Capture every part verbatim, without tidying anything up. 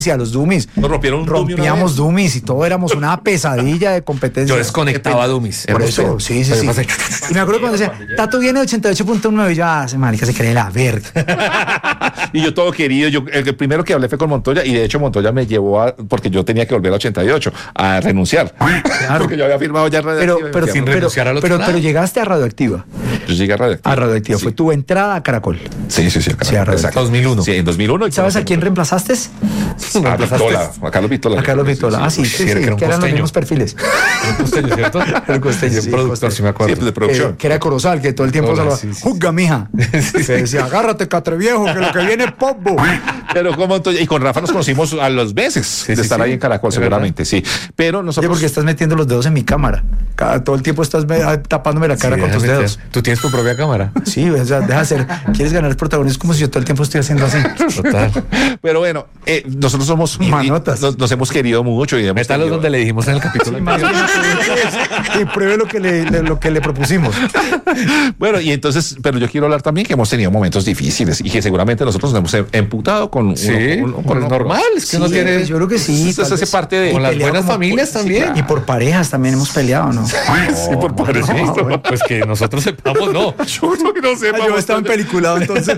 a los dummies. Nos rompieron un dummy una Rompíamos vez. dummies y todo éramos una pesadilla de competencia. Yo desconectaba dummies. Por eso, sí, sí, sí. Y me acuerdo cuando decía, Tato viene de ochenta y ocho punto nueve y yo, ah, ese marica se cree la verga. Y yo todo querido, yo el, el primero que hablé fue con Montoya y de hecho Montoya me llevó a, porque yo tenía que volver a ochenta y ocho, a renunciar. Claro. Porque yo había firmado ya Pero, Radioactiva. pero, y me sin pero, renunciar al otro pero, lado. pero llegaste a Radioactiva. Yo llegué a Radioactiva. A Radioactiva. Sí. Fue tu entrada a Caracol. Sí, sí, sí. Sí, a Radioactiva. Exacto. dos mil uno. Sí, en dos mil uno. ¿Sabes a quién reemplazaste? A Vitola, a Carlos Vitola. A Carlos Vitola. Ah, sí, sí, Sí, sí, era que era un que eran los costeño. mismos perfiles. Un costeño, ¿cierto? El costeño, Sí, sí, productor, costeño. sí me acuerdo. Sí, pues de producción. Eh, que era Corozal, que todo el tiempo Hola, saludaba, sí, sí, juzga, mija. Que decía, agárrate, catreviejo, que lo que viene es pop. Pero con Montoya, y con Rafa nos conocimos a los meses Sí, de sí, estar sí. ahí en Caracol, ¿De seguramente, sí. Pero Oye, nosotros. porque estás metiendo los dedos en mi cámara. Cada, todo el tiempo estás me- ah, tapándome la cara Sí, con tus déjame dedos. meter. Tú tienes tu propia cámara. Sí, o sea, deja hacer. ¿Quieres ganar el protagonismo? Es como si yo todo el tiempo estoy haciendo así. Total. Pero bueno, eh, nosotros somos. y- y Manotas. Nos, nos hemos querido mucho y hemos Métalos tenido- donde le dijimos en el capítulo anterior. Y pruebe lo que le, le- lo que le propusimos. Bueno, y entonces, pero yo quiero hablar también que hemos tenido momentos difíciles y que seguramente nosotros nos hemos em- emputado con uno- Sí, uno- pues con- normal, es que Sí, uno tiene... yo creo que sí. Eso tal hace vez. parte de- Y Con las peleado buenas como familias por- también. Y por parejas también hemos peleado, ¿no? Sí, por parejas. no, bueno. Pues que nosotros sepamos, no. Yo creo que no sé. Ah, yo estaba en peliculado entonces.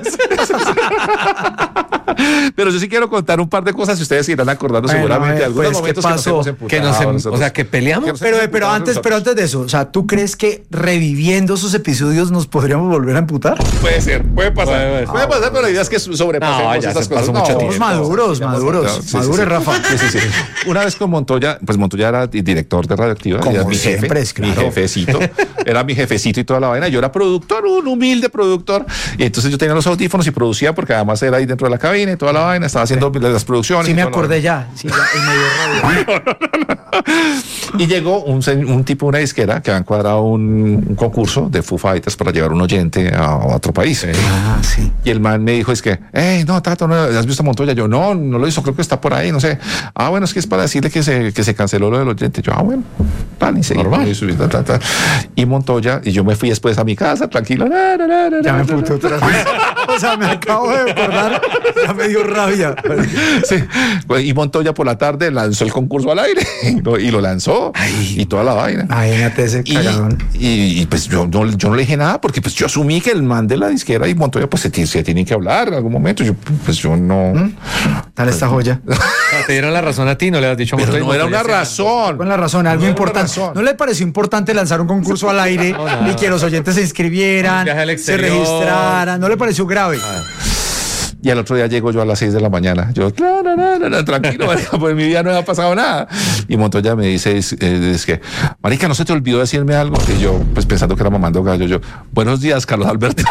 Pero yo sí quiero contar un par de cosas si ustedes se irán acordando Bueno, seguramente eh, de algunos pues, ¿qué momentos que nos pasó? hemos Que nos, emputado em- nosotros. o sea, que peleamos. Que nos Pero, hemos pero emputado antes, pero nosotros. antes de eso, o sea, ¿tú crees que reviviendo esos episodios nos podríamos volver a emputar? Puede ser, puede pasar. Puede, puede. Puede pasar, pero la idea es que sobrepasemos No, ya estas se cosas. pasó mucho Somos tiempo. maduros, ya hemos maduros. pasado. Sí, sí, Madures, sí. Rafa. Sí, sí, sí. Una vez con Montoya, pues Montoya era director de Radioactiva. Como era mi jefe, siempre, es mi claro. jefecito. Era mi jefecito y toda la vaina. Yo era productor, un humilde productor. Y entonces yo tenía los audífonos y producía porque además era ahí dentro de la cabina y toda la vaina. Estaba haciendo las producciones. Sí, y me toda la acordé vaina. ya. Sí, ya, el medio radio. Y llegó un, se- un tipo de una disquera que habían cuadrado un, un concurso de Foo Fighters para llevar un oyente a otro país. Ah, sí. Y el man me dijo, es que, hey, no, Tato, ¿no has visto a Montoya? Yo, no, no lo hizo, creo que está por ahí, no sé. Ah, bueno, es que es para decirle que se, que se canceló lo del oyente. Yo, ah, bueno, tal, y seguí. Normal. Y, subí, ta, ta, ta. Y Montoya, y yo me fui después a mi casa, tranquilo. Na, na, na, na, Ya me na, puté otra vez. O sea, me acabo de acordar. Ya me dio rabia. Sí. Pues, y Montoya por la tarde lanzó el concurso al aire ¿no? y lo lanzó Ay. y toda la vaina. Imagínate ese Y, cagadón. y- y, pues yo no, yo no le dije nada porque pues yo asumí que el man de la disquera y Montoya pues se, ti- se tienen que hablar en algún momento. Yo pues yo no. Dale esta joya. Te dieron la razón a ti, no le has dicho a Pero Montoya, no era Montoya una se- razón. Con la razón, algo No era una importante. razón. ¿No le pareció importante lanzar un concurso al aire No, nada. y que los oyentes se inscribieran, Un viaje al se exterior. registraran? ¿No le pareció grave? Y al otro día llego yo a las seis de la mañana. Yo, "Tra, na, na, na, na, tranquilo, marica, pues en mi vida no había pasado nada". Y Montoya me dice, es, eh, es que, marica, ¿no se te olvidó decirme algo? Y yo, pues pensando que era mamando gallo, yo, buenos días, Carlos Alberto.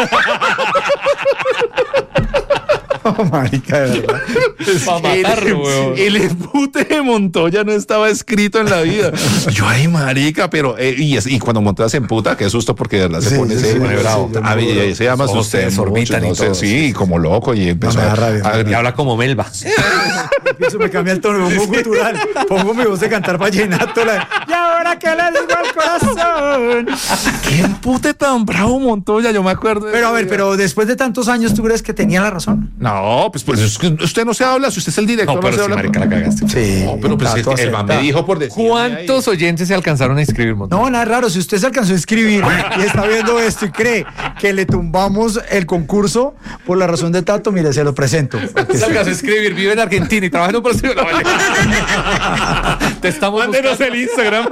Oh, marica, de verdad. Pa' matarlo, weón. El empute de Montoya no estaba escrito en la vida. Yo, ay, marica, pero, eh, y, es- y cuando Montoya se emputa, qué susto, porque de verdad se Sí, pone, sí, se sí, pone sí, bravo. sí, A mí, sí, se llama Los ojos se usted desorbitan mucho, y no sé, todo, sí, sí. como loco, y empezó me da a- rabia, a me da Y habla como Melba. Eso me cambia el tono, me pongo cultural. Pongo mi voz de cantar vallenato. La... Y ahora que le digo al corazón. Qué empute tan bravo Montoya, yo me acuerdo. de Pero a ese ver, día. pero después de tantos años, ¿tú crees que tenía la razón? No, pues, pues es que usted no se habla, si usted es el director, No, no, pero se sí, habla. marica, la cagaste. Sí. No, pero pues es Tato que el man acepta. me dijo por decir. ¿Cuántos oyentes se alcanzaron a inscribir, Montoya? No, nada raro. Si usted se alcanzó a inscribir y está viendo esto y cree que le tumbamos el concurso por la razón de Tato, mire, se lo presento. Se alcanzó a escribir, vive en Argentina y trabaja en un proceso de la mañana. Te estamos Mándenos buscando. el Instagram.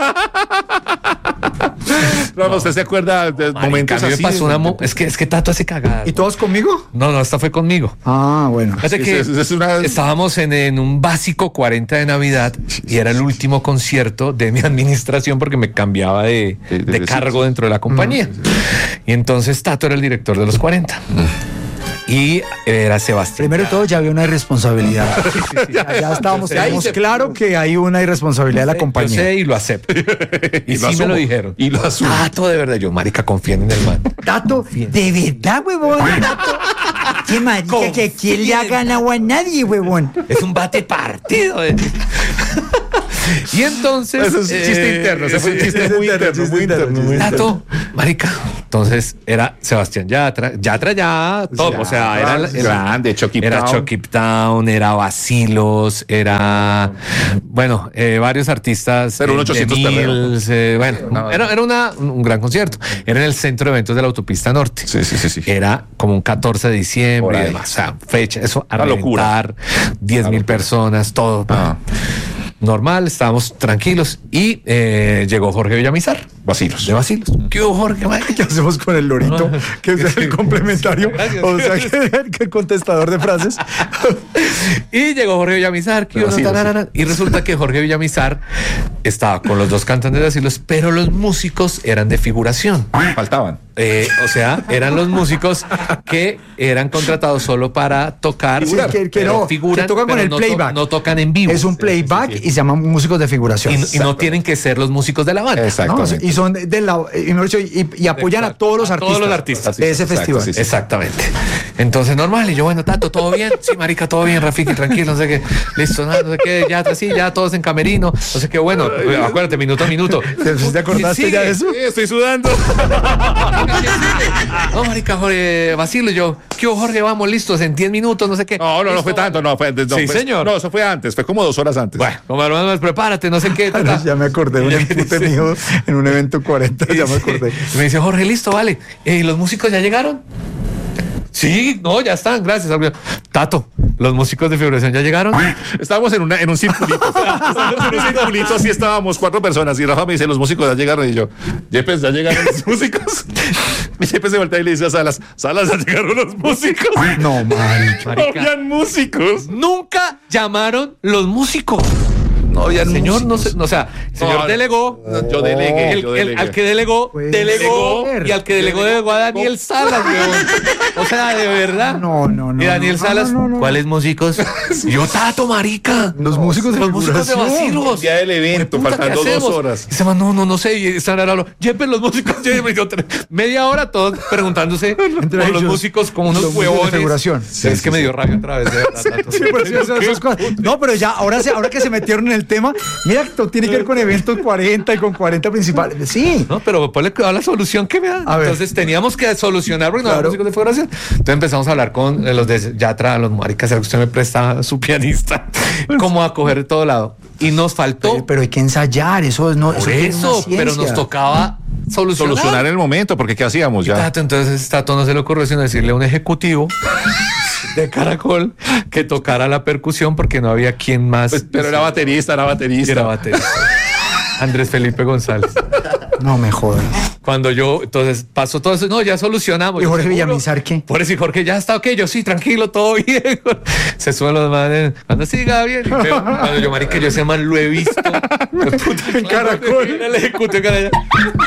No, no, ¿usted se acuerda de Marica, momentos a mí me así? pasó una mo- es que es que Tato hace cagada. ¿Y todos conmigo? No, no, esta fue conmigo. Ah, bueno. Fíjate Sí, que es- es una- estábamos en, en un básico cuarenta de Navidad y era el último concierto de mi administración porque me cambiaba de, De- de- de de cargo dentro de la compañía. Y entonces Tato era el director de los cuarenta. Y era Sebastián. Primero de todo, ya había una irresponsabilidad. Ya, ya estábamos, Yo sé. teníamos claro que hay una irresponsabilidad de la Yo compañía. sé y lo acepto. Y, Y lo sí me asumo. lo dijeron. Y lo asumo. Tato, de verdad, yo, marica, confíen en el man. Tato, de verdad, huevón, Tato. Qué marica, que aquí le ha ganado a nadie, huevón. Es un bate partido. eh. Y entonces... Eso es un chiste eh, interno, ese fue un sí, chiste sí, muy interno, interno, chiste muy interno, interno. chiste muy interno. Tato, marica, Entonces era Sebastián Yatra, Yatra ya, todo, Ya, o sea, era, era grande, Chucky era Town. Chucky Town, era Bacilos, era, bueno, eh, varios artistas. Pero un eh, ochocientos The perreo. Mills, eh, bueno, No, era, era una, un gran concierto. Era en el centro de eventos de la autopista norte. Sí, sí, sí, sí. Era como un catorce de Por diciembre y ahí. demás. O sea, fecha, eso a Una locura. reventar, diez mil personas, todo. Ah. Normal, estábamos tranquilos y eh, llegó Jorge Villamizar. Vacilos. De Bacilos. ¿Qué hubo, Jorge? ¿Qué hacemos con el lorito? Que es el complementario. Gracias. O sea, que, que el contestador de frases. Y llegó Jorge Villamizar, que De uno, Bacilos, tararara, y resulta que Jorge Villamizar estaba con los dos cantantes de Bacilos, pero los músicos eran de figuración. Faltaban. Eh, o sea, eran los músicos que eran contratados solo para tocar, Sí, que- que pero no, figuran, que tocan con pero el no to- playback. no tocan en vivo. Es un playback y se llaman músicos de figuración. Y, y no tienen que ser los músicos de la banda. ¿no? Exactamente. Y son de la y, mejor dicho, y- y apoyan a todos los A artistas. todos los artistas. de ese Exacto, festival. sí, sí. Exactamente. Entonces, normal. Y yo, bueno, Tato, ¿todo bien? Sí, marica, todo bien, Rafiki, tranquilo, no sé qué. Listo, no, no sé qué, ya, sí, ya todos en camerino. No sé qué, bueno, acuérdate, minuto a minuto. ¿Te, te acordaste ¿Quién ya sigue? de eso? Sí, estoy sudando. No, marica, Jorge, Basilo, yo, ¿qué hubo, Jorge? Vamos, listos, en diez minutos, no sé qué. No, no, no Listo, fue tanto, no, fue, no, Sí, fue- señor. No, eso fue antes, fue como dos horas antes. Bueno, como hermano, prepárate, no sé qué. ta, ta. Ya me acordé de un Y ya empute dice- mío en un evento cuarenta. Ya me acordé. Y me dice, Jorge, listo, vale. Eh, ¿Y los músicos ya llegaron? Sí, no, ya están, gracias. Tato, ¿los músicos de figuración ya llegaron? Estábamos en, una, en un circulito. Estábamos en un circulito, así estábamos cuatro personas. Y Rafa me dice, los músicos ya llegaron. Y yo, Yepes, ya llegaron los músicos. Y Yepes se voltea y le dice a Salas, Salas, ya llegaron los músicos. No, marica. No Marica. habían músicos. Nunca llamaron los músicos. No habían Señor, no músicos. sé, o sea, el señor No, delegó. Yo delegué, El, yo el- delegué. al que delegó, Puede delegó, ser. y al que delegó, delegó a Daniel Salas, weón. O sea, de verdad. No, no, no, Y Daniel no, Salas, no, no, no. ¿cuáles músicos? Y yo, Tato, marica. Los músicos de Los músicos de figuración. Bacilos. El día del evento, Puta, ¿qué faltando dos hacemos? horas. Y se llama, no, no, no sé. Y están hablando, Yepes, los músicos. Yepes, yo, tre- media hora todos preguntándose Entre por los ellos, músicos como unos los músicos de huevones. figuración. Sí, es que me dio rabia otra vez. De verdad, Tato. Sí, pero sí, esas- esas cosas. No, pero ya, ahora, se- ahora que se metieron en el tema, mira que todo tiene que ver con eventos cuarenta y con cuarenta principales. Sí. No, pero ponle cuidado a la solución que me dan. A ver. Entonces teníamos que solucionar porque no Claro. había músicos de figuración. Entonces empezamos a hablar con eh, los de Yatra, los maricas, era que usted me presta su pianista, como a coger de todo lado. Y nos faltó Pero, pero hay que ensayar, eso es no. por tiene una eso, pero nos ciencia. tocaba solucionar. Solucionar en el momento, porque ¿qué hacíamos ya? Tato, entonces Tato no se le ocurrió sino decirle a un ejecutivo de Caracol que tocara la percusión porque no había quien más. Pues, pero era baterista, era baterista. Era baterista. Andrés Felipe González. No me jodas. Cuando yo, entonces pasó todo eso, no, ya solucionamos. ¿Y Jorge ¿Seguro? Villamizar qué? Por eso, y Jorge, ya está ok, yo sí, tranquilo, todo bien. Se suben los manes, cuando siga bien. Y veo, cuando yo, marica, yo ese man lo he visto. En Caracol. El ejecutivo cara allá.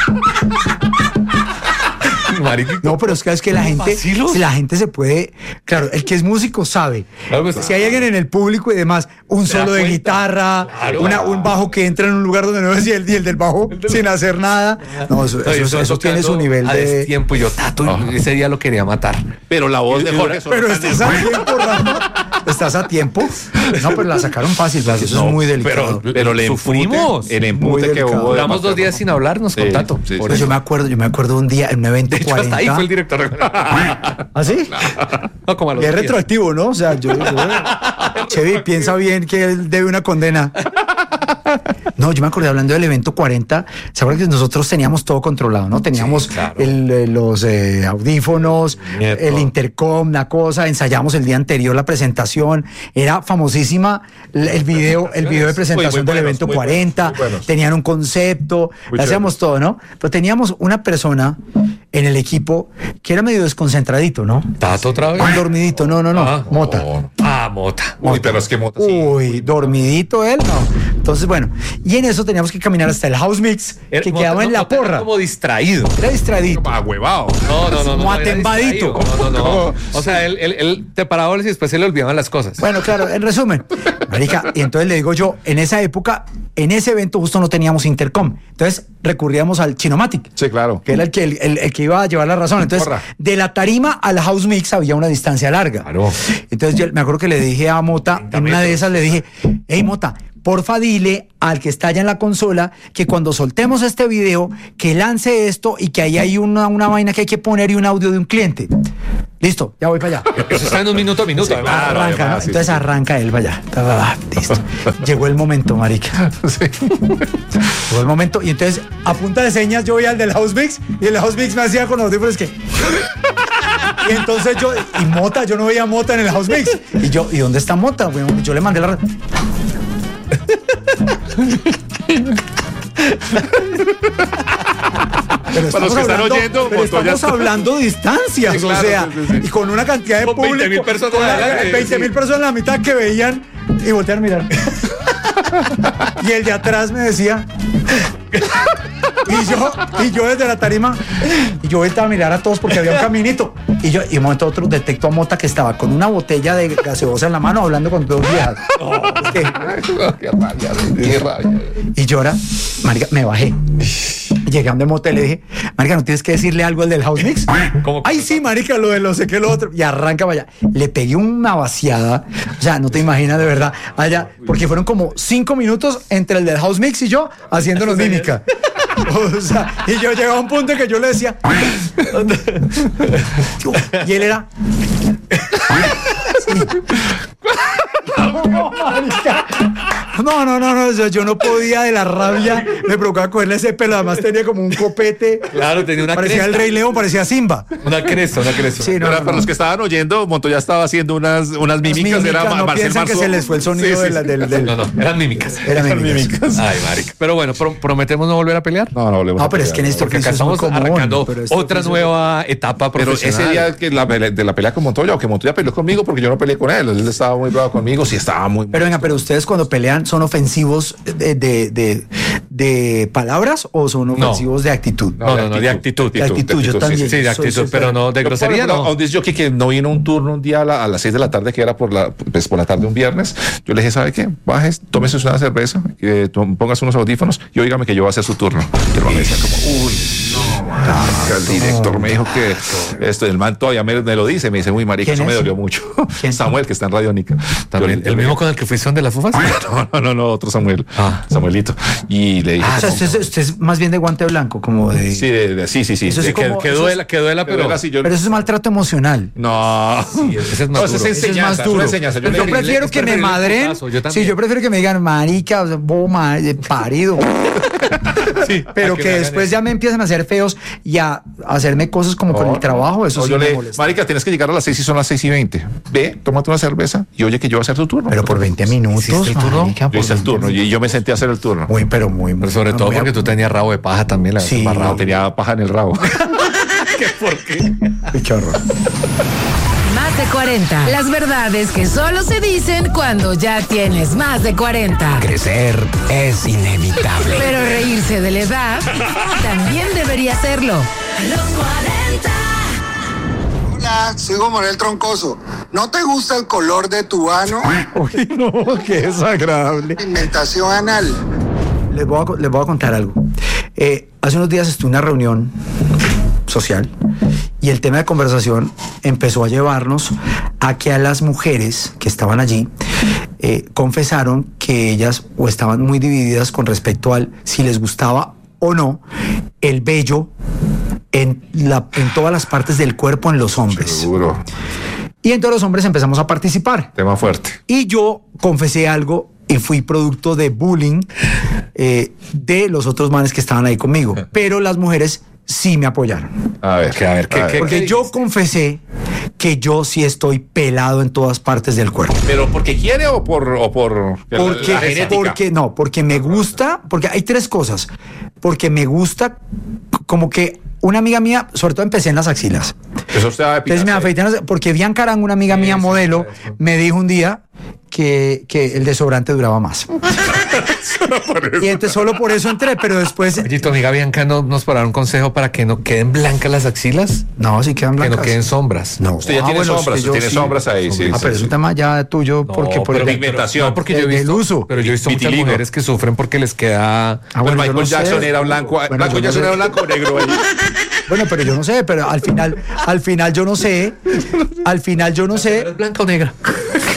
Marica, No, pero es que es que la gente, ¿Vacilos? si la gente se puede, claro, el que es músico sabe. Claro, pues, Si hay alguien en el público y demás, un Se da solo de cuenta. guitarra, Claro. una- un bajo que entra en un lugar donde no es y el, y el del bajo sin hacer nada. No, eso, no, eso- yo eso, estoy tiene su tocando nivel a de. destiempo y yo, Tato, y ese día lo quería matar. Pero la voz de Jorge Pero estás a tiempo, Rafa. ¿Estás a tiempo? No, pero la sacaron fácil, porque eso No, es muy delicado. pero- Pero le Sufrimos. El Muy empute que delicado. hubo. de Duramos dos Mateo. días sin hablarnos con Sí, Tato. sí, Por Pues eso. yo me acuerdo, yo me acuerdo un día en un evento De hecho, hasta ahí cuarenta. fue el director. ¿Ah, sí? No, como a los Y es días. retroactivo, ¿no? O sea, yo, yo Chevy piensa bien que él debe una condena. No, yo me acordé hablando del evento cuarenta. ¿Se acuerdan que nosotros teníamos todo controlado, no? Teníamos Sí, claro. el, eh, los eh, audífonos, Nieto. el intercom, la cosa. Ensayamos el día anterior la presentación. Era famosísima el el video, el video de presentación Muy, muy del buenos, evento muy cuarenta. buenos, muy buenos. Tenían un concepto, Muy le hacíamos todo, ¿no? Pero teníamos una persona en el equipo que era medio desconcentradito, ¿no? Tato otra vez. Un dormidito, no, no, no. Ah, Mota. no. Ah, Mota. Uy, pero es que Mota sí. Uy, dormidito él, no. Entonces, bueno, y en eso teníamos que caminar hasta el house mix, Era- que Mota- quedaba en no, la Mota era porra. como distraído. Era distraído. Ah, huevado. No, no, no. no, Como no, era atembadito. distraído. No, no, no. O sea, él, él, él te paraba y después se le olvidaban las cosas. Bueno, claro, en resumen, marica, y entonces le digo yo, en esa época, en ese evento justo no teníamos intercom, entonces recurríamos al Chinomatic, Sí, claro. que era el que, el, el- el que iba a llevar la razón. Entonces, Porra. de la tarima al house mix había una distancia larga. Claro. Entonces, yo me acuerdo que le dije a Mota, en una de esas le dije, hey, Mota, porfa dile al que está allá en la consola que cuando soltemos este video, que lance esto y que ahí hay una, una vaina que hay que poner y un audio de un cliente. Listo, ya voy para allá. Eso está en un minuto a minuto. Sí, además. claro. Arranca, ¿no? sí, Entonces sí. arranca él para allá. Ah, listo. Llegó el momento, marica. Sí. Llegó el momento y entonces a punta de señas yo voy al del House Mix y el House Mix me hacía con los audífonos que... Y entonces yo, y Mota, yo no veía Mota en el House Mix. Y yo, ¿y dónde está Mota? Bueno, yo le mandé la... Pero Para los que están hablando, oyendo, pero Montoya estamos está- hablando de distancias, Sí, claro, o sea, sí, sí, sí. y con una cantidad de Con público, veinte mil personas con la- adelante, veinte mil sí. personas en la mitad que veían y voltean a mirar. Y el de atrás me decía, y yo, y yo desde la tarima, y yo volteaba a mirar a todos porque había un caminito. Y yo, y de un momento a otro detecto a Mota que estaba con una botella de gaseosa en la mano hablando con dos viejas. Es que- Qué rabia, qué rabia. y yo ahora, marica, me bajé. Llegué a donde Mota y le dije, marica, ¿no tienes que decirle algo al del House Mix? ¿Cómo? Ay, sí, marica, lo de lo sé que lo otro. Y arranca para allá. Le pegué una vaciada. O sea, no te imaginas de verdad. Allá, porque fueron como cinco minutos entre el del House Mix y yo haciéndonos mímica. O sea, y yo llegaba a un punto en que yo le decía. Y él era. Sí. No, marica. No, no, no, no, yo, yo no podía de la rabia, me provocaba cogerle ese pelo, además tenía como un copete, Claro, tenía una parecía cresta. el Rey León, parecía Simba. Una cresta, una cresta. Sí, no, Pero no, para no. los que estaban oyendo, Montoya estaba haciendo unas, unas mímicas. Mímica, era Ma- no Marcel piensan que Marceau. se les fue el sonido Sí, sí, de la- sí. del, del- No, no, eran mímicas. Eran Eran mímicas. mímicas. Ay, marica. Pero bueno, pro- prometemos no volver a pelear. No, no, volvemos No, a pero es que en pelear. este Porque acá oficio es muy estamos común, arrancando pero este otra oficio- nueva etapa Pero profesional. ese día que la, pele- de la pelea con Montoya, o que Montoya peleó conmigo porque yo no peleé con él, él estaba muy bravo conmigo, sí estaba muy... Pero venga, pero ustedes cuando pelean son ofensivos de, de, de, de palabras o son ofensivos de actitud. No, no, no, de actitud. De actitud, yo también. Sí, de Soy actitud, súper- pero no de Yo, por grosería, ejemplo, no. A un disc jockey que no vino un turno un día a, la- a las seis de la tarde, que era por la, pues, por la tarde un viernes, yo le dije, ¿sabe qué? Bajes, tómese una cerveza, que to- pongas unos audífonos y óigame que yo voy a hacer su turno. Y el man me decía como, uy, no, marica, el director me dijo que esto, el man todavía me, me lo dice, me dice, uy, marica, ¿Quién eso me es? dolió mucho. ¿Quién? Samuel, que está en Radiónica. También, Yo le- el yo le- mismo con el que fuiste de las fufas. No, no, no, no, otro Samuel. Ah. Samuelito. Y le dije, O sea, como- usted, usted es más bien de guante blanco, como de... sí, de- de- sí, sí, sí. Eso es De Que, como- que eso duela, que duela, pero pero. era así, yo- Pero eso es maltrato emocional. No. ese es más No, ese duro. es Eso es enseñanza, más es una duro. enseñanza. Yo Yo, le- preferible- prefiero es que me preferible el madren. putazo, yo también. Sí, yo prefiero que me digan marica, o sea, boma, eh, parido. Sí, Pero a que me hagan después eso. ya me empiezan a hacer feos y a hacerme cosas como con No, el trabajo, eso no, sí yo me le, molesta. marica, tienes que llegar a las seis y son las seis y veinte. Ve, tómate una cerveza y oye que yo voy a hacer tu turno. Pero por veinte minutos, ¿Hiciste el turno? marica, Yo por hice el veinte turno y yo me senté a hacer el turno. Muy, pero muy, muy. Pero sobre todo muy- porque tú tenías rabo de paja también. La Sí. más No, rabo. tenía paja en el rabo. Qué chorro. Más de cuarenta. Las verdades que solo se dicen cuando ya tienes más de cuarenta. Crecer es inevitable. Pero reírse de la edad también debería serlo. Los cuarenta. Hola, soy Gomorel Troncoso. ¿No te gusta el color de tu ano? Uy, no, qué desagradable. Pigmentación anal. Les voy a, co- les voy a contar algo. Eh, hace unos días estuve en una reunión social y el tema de conversación empezó a llevarnos a que a las mujeres que estaban allí eh, confesaron que ellas o estaban muy divididas con respecto al si les gustaba o no el vello en, la, en todas las partes del cuerpo en los hombres. Seguro. Y entonces los hombres empezamos a participar. Tema fuerte. Y yo confesé algo y fui producto de bullying eh, de los otros manes que estaban ahí conmigo. Pero las mujeres sí me apoyaron. A ver, Que a ver, ¿qué- a qué- Porque yo confesé que yo sí estoy pelado en todas partes del cuerpo. ¿Pero porque quiere o por, o por Porque, la genética? porque no, porque me gusta, porque hay tres cosas. Porque me gusta como que una amiga mía, sobre todo empecé en las axilas. Eso usted va a Entonces me afeité, en las- porque Bianca Arango, una amiga mía modelo, me dijo un día que, que el desodorante duraba más. Y entonces solo por eso entré, pero después... Oye, tu amiga Bianca no, nos para un consejo para que no queden blancas las axilas, No, sí quedan que blancas. no queden sombras. No. Usted ya Ah, tiene bueno, sombras, es que yo tiene sí. sombras ahí, sí. Ah, sí, pero es sí. un tema ya tuyo, No, porque por pero el- pigmentación. No, porque yo he Del visto, uso. pero yo he visto muchas Vitiligo. mujeres que sufren porque les queda. Ah, Pero bueno, yo Michael no sé. Jackson era blanco. Bueno, Michael yo no Jackson sé. era blanco o negro ahí. Bueno, pero yo no sé, pero al final, al final yo no sé, al final yo no sé, ¿Es blanca o negra?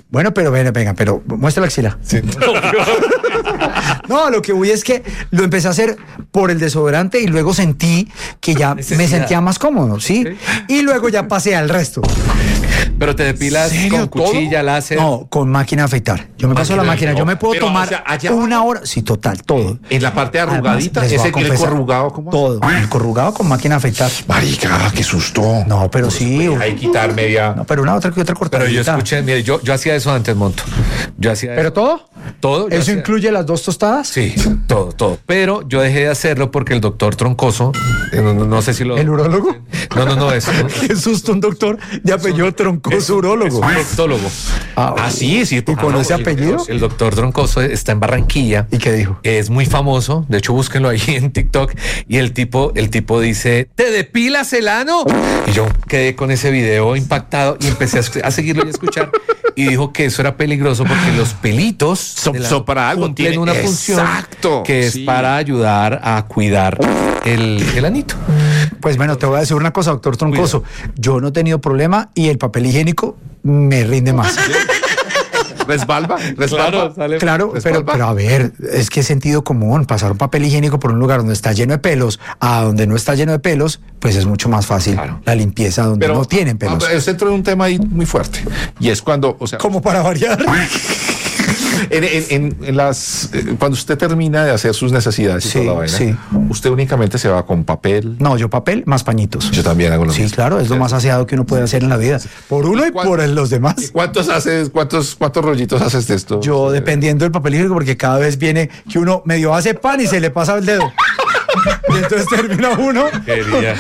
Bueno, pero venga, venga, pero muestra la axila. Sí, No, lo que voy es que lo empecé a hacer por el desodorante y luego sentí que ya me Necesidad. sentía más cómodo, ¿sí? Ok. Y luego ya pasé al resto. Pero te depilas ¿Serio? con cuchilla, láser. No, con máquina de afeitar. Yo me paso la Máquina de- máquina, yo me puedo Pero, tomar o sea, allá una abajo. hora. Sí, total, todo. En la parte arrugadita, Además, les voy a ese que le confesar, corrugado, ¿cómo? Todo. El corrugado con máquina de afeitar. Marica, qué susto. No, pero sí. Hay que quitar media. No, pero una otra que otra Pero cortadita. yo escuché, mire, yo, yo hacía eso antes, Monto. Yo hacía ¿Pero eso. todo? todo. yo ¿Eso hacía- incluye las dos tostadas? Sí, todo, todo. Pero yo dejé de hacerlo porque el doctor Troncoso, eh, no, no- no sé si lo... ¿El urólogo? No, no, no, es un Qué susto, un doctor de apellido Troncoso, urólogo. proctólogo. Ah, Ah, sí, sí. ¿Y con ese apellido? El doctor Troncoso está en Barranquilla. ¿Y qué dijo? Es muy famoso, de hecho búsquenlo ahí en TikTok y el tipo, el tipo dice, ¿te depilas el ano? Y yo quedé con ese video impactado y empecé a, a seguirlo y a escuchar y dijo que eso era peligroso porque los pelitos Son- de la- son para algo, cumplen tiene- una función exacto, que es sí. para ayudar a cuidar el, el anito. Pues bueno, te voy a decir una cosa, doctor Troncoso. Yo no he tenido problema y el papel higiénico me rinde más. Resbalva, resbalva. sale- Claro, pero, Respalva. pero a ver, es que es sentido común. Pasar un papel higiénico por un lugar donde está lleno de pelos a donde no está lleno de pelos, pues es mucho más fácil Claro. la limpieza donde no tienen pelos. ah, Usted entró en un tema ahí muy fuerte. Y es cuando, o sea, Como para variar. en, en- en- en las, eh, cuando usted termina de hacer sus necesidades y Sí, toda la vaina, sí. usted únicamente se va con papel. No, yo papel más pañitos. Yo también hago lo Sí, mismo. claro, es lo más aseado que uno puede hacer en la vida. Por uno y ¿Cuál- por los ¿Y demás. cuántos haces, cuántos, cuántos rollitos haces de esto? Yo dependiendo del papel higiénico, porque cada vez viene que uno medio hace pan y se le pasa el dedo. Y entonces termina uno. Quería.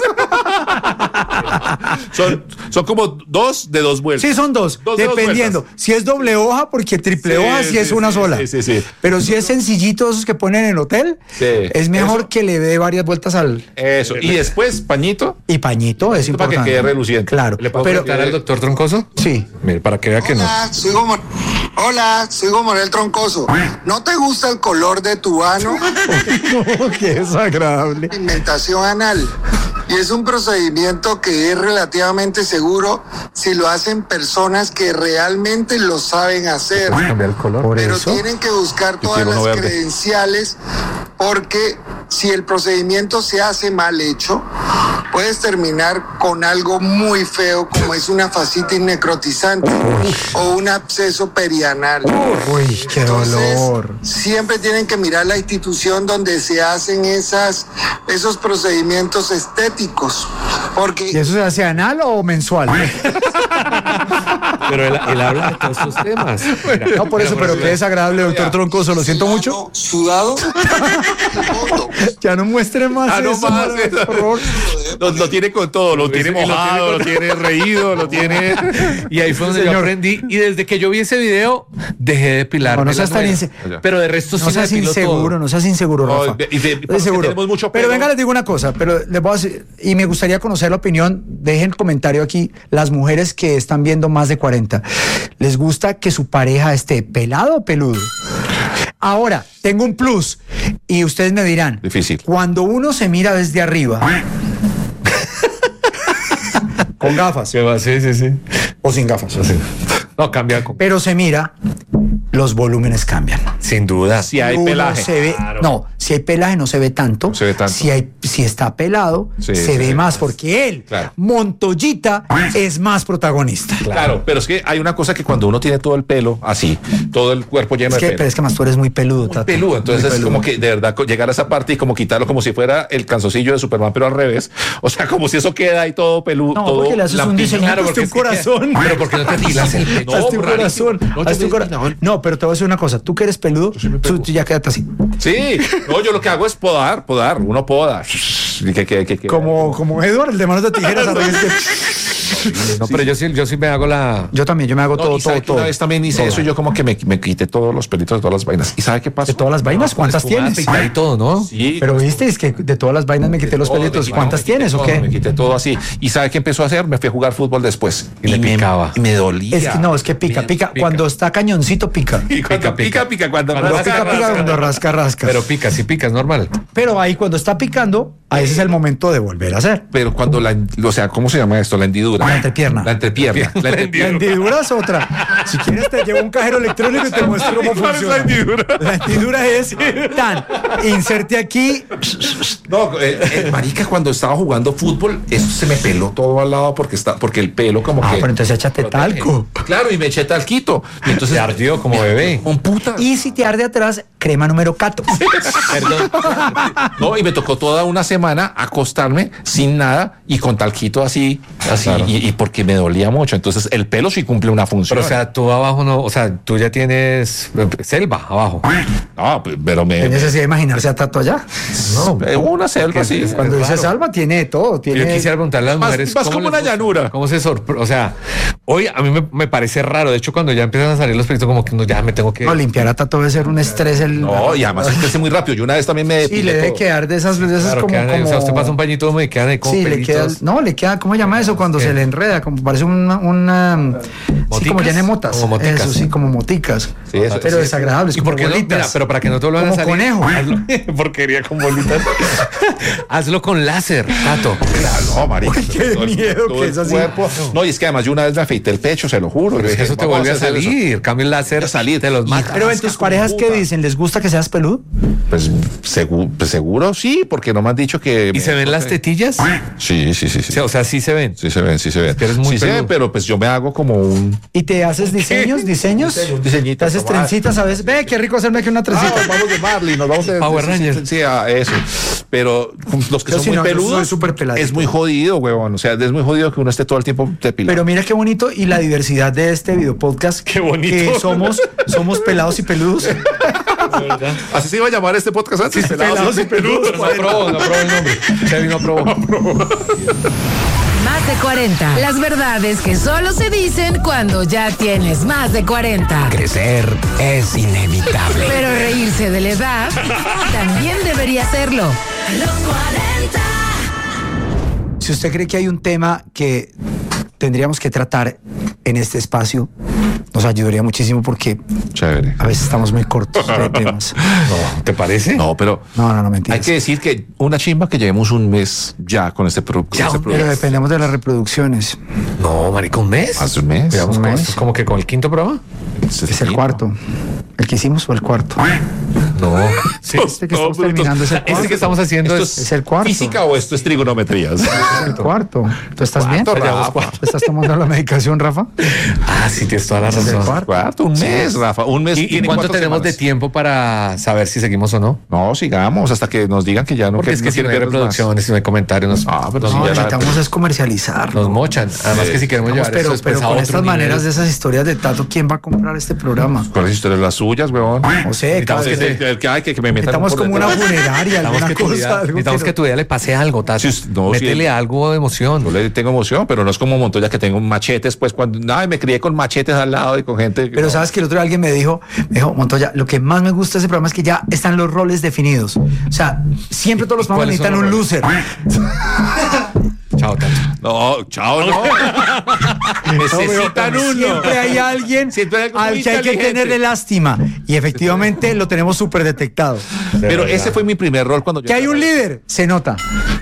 Son, son como dos de dos vueltas. Sí, son dos, Dos de dos dependiendo. vueltas. Si es doble hoja, porque triple Sí, hoja si sí, es una sí, sola. sí, sí, sí. Pero si es sencillito, esos que ponen en hotel, Sí. es mejor Eso. que le dé varias vueltas al. Eso. Y después, pañito. Y pañito es Para que importante. quede reluciente. Claro, ¿Le puedo pero. preguntar al doctor Troncoso? Sí. Mire, para que vea que no. Hola, soy Gomor- Hola, soy Gomorel Troncoso. ¿No te gusta el color de tu ano? Qué desagradable. Pigmentación anal. Y es un procedimiento que es relativamente seguro si lo hacen personas que realmente lo saben hacer. Cambiar el color. Por Pero eso. tienen que buscar todas quiero las uno verde. credenciales porque si el procedimiento se hace mal hecho, puedes terminar con algo muy feo como es una fascitis necrotizante o un absceso perianal. Uy, qué Entonces, dolor. siempre tienen que mirar la institución donde se hacen esas, esos procedimientos estéticos. Porque ¿Y eso se hace anal o mensual? Pero él, él habla de todos estos temas. Mira, No, por eso, mira, pero qué desagradable, doctor Troncoso. Lo siento mucho. sudado, Ya no muestre más. Ah, no eso, más. por favor. Lo, lo tiene con todo, lo tiene y lo tiene mojado, con- lo tiene reído, lo tiene. Y ahí fue donde yo Señor. aprendí. Y desde que yo vi ese video, dejé de depilar. No, no seas tan inse- Pero de resto No sí seas me depilo inseguro, todo. no seas inseguro, No, Rafa. y de- No seas porque inseguro. tenemos mucho Pero pelo. venga, les digo una cosa, pero les voy a decir, y me gustaría conocer la opinión, dejen comentario aquí, las mujeres que están viendo más de cuarenta, ¿les gusta que su pareja esté pelado o peludo? Ahora, tengo un plus, y ustedes me dirán, Difícil. cuando uno se mira desde arriba, con gafas ¿Qué va? Sí, sí, sí. o sin gafas, No, cambia. con- pero se mira, los volúmenes cambian. Sin duda. Si hay Uno pelaje. se ve- no, si hay pelaje no se ve tanto. Se ve tanto. Si, hay, si está pelado, Sí, se sí, ve sí. más porque él, Claro. Montoyita, es más protagonista. Claro, pero es que hay una cosa que cuando uno tiene todo el pelo así, todo el cuerpo lleno Es que, de pero pelo. es que más tú eres muy peludo, Tato. Peludo, entonces Muy es peludo. como que de verdad co- llegar a esa parte y como quitarlo como si fuera el calzoncillo de Superman, pero al revés. O sea, como si eso queda ahí todo peludo. No, todo porque le haces un lampiño. diseño, Claro, hazte porque un es que- corazón. Pero porque no te depilas el pecho. No, hazte un rarísimo. corazón. No, yo hazte un me- cora- no. No, pero te voy a decir una cosa. Tú que eres peludo, tú, tú ya quédate así. Sí, no, yo lo que hago es podar, podar, uno poda. Y que- que- que- que- Como, como Edward, el de manos de tijeras. así es que- No, pero yo sí, yo sí me hago la. Yo también, yo me hago No, todo, y sabe todo, que todo. una vez también hice Todo. eso y yo como que me, me quité todos los pelitos de todas las vainas. ¿Y sabe qué pasó? ¿De todas las vainas? ¿Cuántas Espumada, tienes? afeitar y todo, ¿no? Sí. Pero viste, es que de todas las vainas me quité los todo, pelitos. me quité- ¿Cuántas me quité tienes o todo, qué? Me quité todo así. ¿Y sabe qué empezó a hacer? Me fui a jugar fútbol después. Y le me, picaba. y me dolía. Es que no, es que pica, Bien, pica. pica. Cuando está cañoncito, pica. Y cuando Pica, pica. pica, pica, cuando, Cuando Cuando rasca, pica, pica, rasca. cuando rasca, rasca. Pero pica, sí pica, es normal. Pero ahí cuando está picando, a ese es el momento de volver a hacer. Pero cuando la, o sea, ¿cómo se llama esto? La hendidura. La entrepierna. La entrepierna. La La entrepierna. hendidura es otra. Si quieres te llevo un cajero electrónico y te muestro cómo ¿Cuál es funciona. la hendidura? La hendidura es tan, inserte aquí. No, eh, eh, marica, cuando estaba jugando fútbol, eso se me peló todo al lado porque está, porque el pelo como Ah, que. pero entonces échate talco. Claro, y me eché talquito. Y entonces Se ardió como bebé. un puta. Y si te arde atrás, crema número cato. Perdón. No, y me tocó toda una semana acostarme sin nada y con talquito así, así, Claro. y, y porque me dolía mucho. Entonces el pelo sí cumple una función. Pero, o sea, tú abajo no, o sea, tú ya tienes eh, selva abajo. no, pues, pero me. ¿Qué necesidad de imaginarse a Tato allá? No, eh, una selva así. es- Cuando dice Claro. salva, tiene de todo. Tiene... Yo quisiera preguntarle a las Más- mujeres. más cómo como les una gusta, llanura. ¿Cómo se sorprende? O sea, hoy a mí me, me parece raro. De hecho, cuando ya empiezan a salir los pelitos, como que no, ya me tengo que. No, limpiar a Tato debe ser un estrés. El... No, y además es que es muy rápido. Yo una vez también me Sí, depilé le debe todo. quedar de esas, de esas Claro, como, quedan ahí, o sea, como- usted pasa un pañito húmedo y quedan ahí como Sí, le queda, pelitos. no, le queda, ¿cómo se llama eso? Cuando ¿Qué? se le enreda, como parece una, una sí, ¿Moticas? como llena de motas. Como moticas. Eso sí, como moticas. Sí, eso- pero sí. desagradables, ¿Y como por qué no? bolitas. Mira, pero para que no te vuelvan a Como salir. conejo. Hazlo, porquería con bolitas. Hazlo con láser, Tato. Claro, no, marica. qué todo el- miedo todo que el es así. cuerpo. No, y es que además yo una vez me afeité el pecho, se lo juro. Pero es que eso te Vamos vuelve a hacer eso. salir. Cambio el láser, A salir. te los mata. Pero en tus parejas, ¿qué dicen? ¿Les gusta que seas peludo? Pues, segu- pues seguro sí, porque no me han dicho que. ¿Y se ven las tetillas? Sí, sí, sí, sí. Sí, o sea, sí se ven. Sí se ven, sí se ven. que eres muy sí se peludo. ven, pero pues yo me hago como un. ¿Y te haces diseños? ¿Diseños? Diseño, un diseñito, ¿Te haces como, ah. trencitas, sabes? Ve, qué rico hacerme aquí una trencita. Ah, vamos de Marley, nos vamos de Power de- Rangers. Sí, sí, a eso. Pero los que Yo son sí muy no, yo soy peludos, súper peladito. es muy jodido, huevón. O sea, es muy jodido que uno esté todo el tiempo depilado. Pero mira qué bonito y la diversidad de este video podcast. Qué bonito. Que somos, somos pelados y peludos. Así se iba a llamar este podcast antes. Pelados y peludos. No aprobó, no aprobó el nombre. Kevin no aprobó. Más de cuarenta. Las verdades que solo se dicen cuando ya tienes más de cuarenta. Crecer es inevitable. Pero reírse de la edad también debería hacerlo. Los cuarenta. Si usted cree que hay un tema que tendríamos que tratar en este espacio, nos ayudaría muchísimo porque Chévere. a veces estamos muy cortos de temas. No, ¿te parece? No, pero No, no, no, mentiras. hay que decir que una chimba que llevemos un mes ya con este producto. Ya, este un Pero producto. dependemos de las reproducciones. No, marica, un mes. Hace un mes. Veamos Un cómo mes. esto es como que con el quinto programa. Es el cuarto. ¿El que hicimos fue el cuarto? No. Sí. Este que estamos terminando es el Este cuarto. que estamos haciendo ¿Esto es. Es el cuarto. física o esto es trigonometría? Es el cuarto. ¿Tú estás bien? Cuarto, ¿Tú Rafa. estás tomando la medicación, Rafa? Ah, sí, tienes toda la Es el razón. cuarto. Cuarto, un mes, Rafa. Un mes. ¿Y, y tiene cuánto cuatro tenemos de semanas. tiempo para saber si seguimos o no? No, sigamos hasta que nos digan que ya no Porque que es que no si no quieren hay vernos más. reproducciones, si no hay comentarios, nos, Ah, pero nos, sí, No, ya la- necesitamos es comercializar. nos mochan. Además que si queremos Vamos, llevar pero, eso después pero a con otro estas nivel. maneras de esas historias de Tato, ¿quién va a comprar este programa? ¿Cuáles historias las suyas, weón? No sé, cada Necesitamos vez que que te- El que hay que, que me metan estamos por como una detrás. funeraria, Necesitamos alguna que tu cosa. vida, algo necesitamos que no- tu vida le pase algo, Tato. Sí, no, sí, Métele el- algo de emoción. Yo le tengo emoción, pero no es como Montoya que tengo machetes, pues cuando ay, me crié con machetes al lado y con gente. Pero no. sabes que el otro día alguien me dijo, me dijo, Montoya, lo que más me gusta de ese programa es que ya están los roles definidos. O sea, siempre todos los programas ¿Cuáles son necesitan un los loser. Chao, Tato. No, chao, no. Necesitan uno. Siempre hay alguien Siempre hay algo al muy que hay que inteligente. tenerle lástima. Y efectivamente lo tenemos súper detectado. Pero verdad. ese fue mi primer rol cuando yo. Que hay un líder, se nota.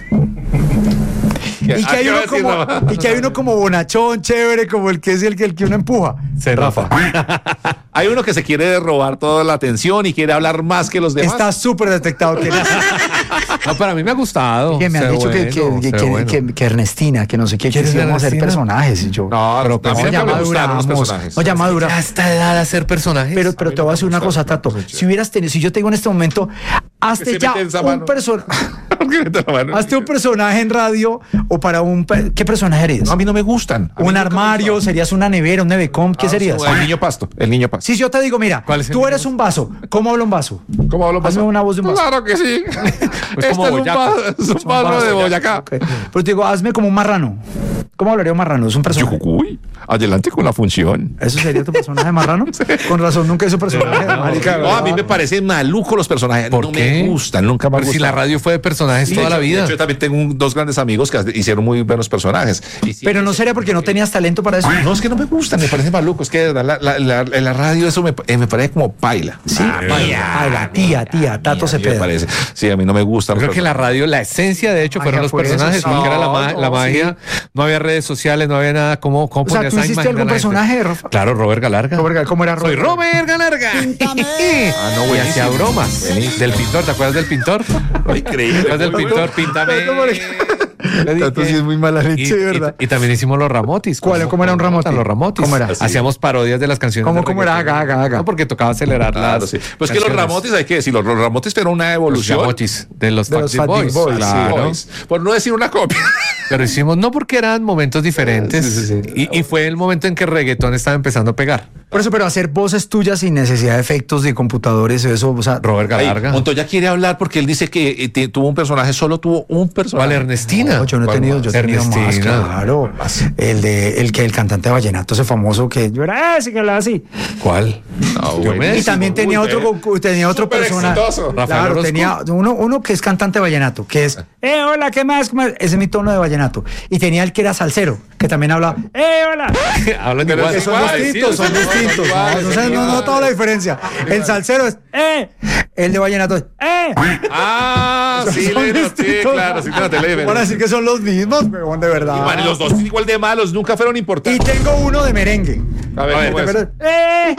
Y que, Ah, hay ¿qué uno va a decir, como, Rafa? y que hay uno como bonachón, chévere, como el que es el que, el que uno empuja. Se Rafa. Hay uno que se quiere robar toda la atención y quiere hablar más que los demás. Está súper detectado. Que, No, pero a mí me ha gustado. que me han Ser dicho que, bueno, que, ser que, bueno. que- que Ernestina, que no sé qué, que ¿Quién es sí vamos a hacer Ernestina? personajes. Y yo, No, Pero pero pues, no, a mí ya siempre me gustaron los maduramos. personajes. No, ya madura. A esta edad hacer personajes. Pero, pero te voy a decir una cosa, Tato. Si hubieras tenido, si yo te digo en este momento, hazte se ya mete esa un mano. personaje. ¿Por qué mete la mano? Hazte un personaje en radio o para un. pe- ¿Qué personaje eres? No, a mí no me gustan. A mí Un nunca me armario, gustaron. serías una nevera, un nevecom, ¿qué Ah, serías? El niño pasto. El niño pasto. Si yo te digo, mira, ¿Cuál es el tú niño eres un vaso, ¿cómo habla un vaso? ¿Cómo hablo Hazme pasto? una voz de un vaso. Claro que sí. Pues este como es un, Boyacá. vaso, es un vaso de Boyacá. Ok. Pero te digo, hazme como un marrano. ¿Cómo hablaría un marrano? Es un personaje. Yucucuy. adelante con la función. ¿Eso sería tu personaje marrano? Con razón, nunca hizo personaje de marica. No, a mí me parecen malucos los personajes. ¿Por no qué? me gustan, nunca me han Pero si la gustado. radio fue de personajes Sí, toda la de vida. hecho, yo también tengo un- dos grandes amigos que hicieron muy buenos personajes. Y sí, Pero no sí, sería porque no tenías talento para eso. no, es que no me gustan, me parecen malucos. Que de verdad, la, la, la, la radio eso me, eh, me parece como paila. Sí, ay, la tía, tía, Tato A mí me Cepeda. parece. Sí, a mí no me gusta. Yo creo que la radio, la esencia de hecho Magia fueron los fue eso, personajes, sí. porque era la, ma- No, la no, magia, no había redes sociales, no había nada, ¿cómo, cómo O sea, ponías ¿tú a hiciste imaginar algún a la gente? personaje, Rafa? Claro, Robert Galarga. Robert Gal- ¿Cómo era Soy Robert Galarga. Ah, no, y buenísimo. hacía bromas. Buenísimo. Del pintor, ¿te acuerdas del pintor? ¿Te Increíble. acuerdas del pintor? Píntame. Tato sí es muy mala Y, leche, y- ¿verdad? y también hicimos los Ramotis. ¿Cuál? ¿Cómo era un Ramoti? Los Ramotis. ¿Cómo era? Hacíamos parodias de las canciones. ¿Cómo- de cómo era? reggaetón. Haga, haga, haga. No, porque tocaba acelerar Claro, las sí. Pues que los canciones. Ramotis, hay que decir, los, los Ramotis fueron una Los evolución. Ramotis de los De Fat los Big Fat Big Boys. Boys, Claro. Boys. Por no decir una copia. Pero hicimos, no porque eran momentos diferentes. Sí, sí, sí. Y, y fue el momento en que el reggaetón estaba empezando a pegar. Por eso, pero hacer voces tuyas sin necesidad de efectos de computadores, eso, o sea, Robert Ay, Galarga. Montoya quiere hablar porque él dice que eh, te- tuvo un personaje, solo tuvo un personaje. ¿Cuál, Ernestina? no, yo no he ¿Cuál tenido, más? yo he tenido más, Ernestina. claro. El de, el que el cantante de vallenato, ese famoso que yo era ese que hablaba así. ¿Cuál? No, Yo me- buenísimo. Y también tenía Uy, otro, eh. co- tenía otro Súper personaje. exitoso. Rafael Claro, Orozco. tenía uno, uno que es cantante de vallenato, que es, eh, hola, ¿qué más? ¿Qué más? Ese es mi tono de vallenato. Y tenía el que era salsero, que también hablaba, eh, hola. Hablan Pero igual. es Son igual, distintos, sí, son son distintos. iguales, No, no, son sé, no, no iguales. toda la diferencia. El salsero es, eh. El de vallenato es, eh. Ah, sí, Son le noté, distintos. claro, sí, te noté la Van a diferencia. decir que son los mismos, pero de verdad. Man, los dos igual de malos, nunca fueron Y importantes. tengo uno de merengue. A ver, ¿cómo ¿Te es? acuerdas? ¡Eh!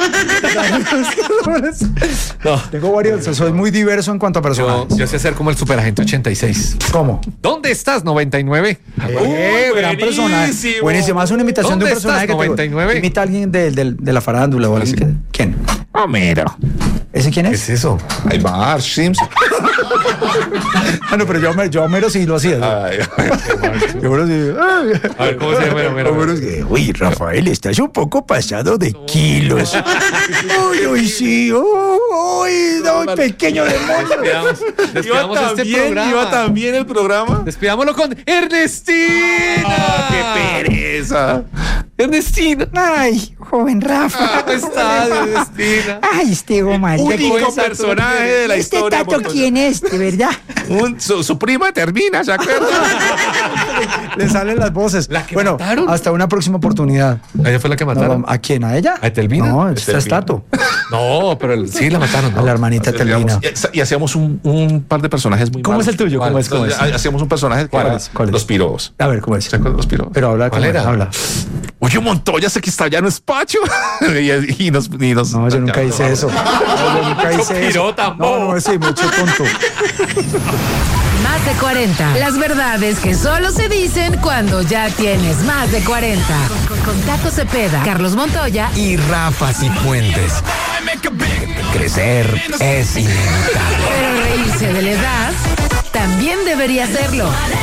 No. Tengo varios, soy muy diverso en cuanto a Yo, personajes. yo sé ser como el superagente ochenta y seis. ¿Cómo? ¿Dónde estás, noventa y nueve? Eh, gran buenísimo. personaje. Buenísimo. Hace una imitación de un ¿Dónde personaje estás, que te- noventa y nueve? imita a alguien de, de- de la farándula o alguien que- ¿Quién? Homero. ¿Ese quién ¿Qué es? es eso? Ahí va, Art Simpson. Ah, no, pero yo, a Homero- yo a Homero sí lo hacía. Ay, Yo a Homero sí. A ver, ¿cómo se llama? Homero? Homero es que, uy, Rafael, estás un poco pasado de kilos. Uy, uy, sí. Uy, no, pequeño demonio. Despidamos, despidamos este programa. iba también el programa. Despidámoslo con Ernestina. Ah, qué pereza. Ernestina. Ay, joven Rafa. ¿Cómo estás, Ernestina? Ay, este María. Único cosa, personaje de la ¿Este historia. tato Montoya. quién es, de verdad? Un- su, su prima termina, ¿se acuerdan? Le salen las voces. ¿La que bueno, mataron? hasta una próxima oportunidad. Ella fue la que No, mataron. ¿a quién? ¿A ella? ¿A Etelvina? No, esta es Etelvina. Tato. No, pero el- sí la mataron. ¿no? A la hermanita Telvina. Y, y hacíamos un, un par de personajes muy ¿Cómo malos. es el tuyo? ¿Cómo es? ¿Cómo es? Entonces, Hacíamos un personaje que ¿Cuál era es? ¿Cuál es? los pirobos. A ver, ¿cómo es? ¿Se acuerdan de los pirobos? Pero habla, ¿Cuál ¿cómo era? Habla. Oye, Montoya, sé que está allá no es Pacho. y, y nos, y nos- No, yo nunca hice eso. No, yo nunca hice eso. pirota, No, no, sí, me eché tonto. Más de cuarenta. Las verdades que solo se dicen cuando ya tienes más de cuarenta. Con, con Tato Cepeda, Carlos Montoya y Y Rafa Cifuentes. Crecer es inevitable. pero reírse de la edad también debería serlo.